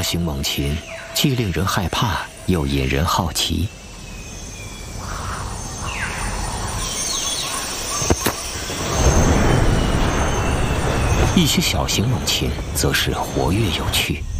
型猛禽既令人害怕，又引人好奇。一些小型猛禽则是活跃有趣。